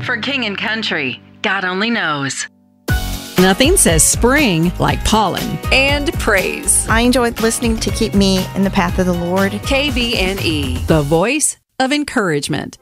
For King and Country, God only knows. Nothing says spring like pollen and praise. I enjoy listening to keep me in the path of the Lord. KBNE, The voice of encouragement.